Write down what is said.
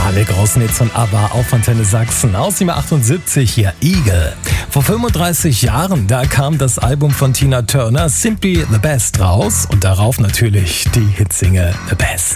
Alle großen Hits von ABBA auf Antenne Sachsen. Aus dem Jahr 78 hier Eagle. Vor 35 Jahren, da kam das Album von Tina Turner Simply the Best raus und darauf natürlich die Hitsingle The Best.